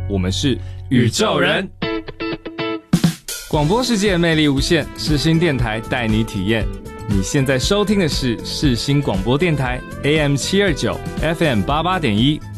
我们是宇宙人。广播世界魅力无限，世新电台带你体验。你现在收听的是世新广播电台 AM 729 FM 88.1，